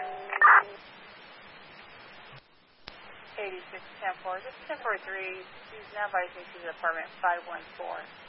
8610-4, this is 1043. She's now advising she's at apartment 514.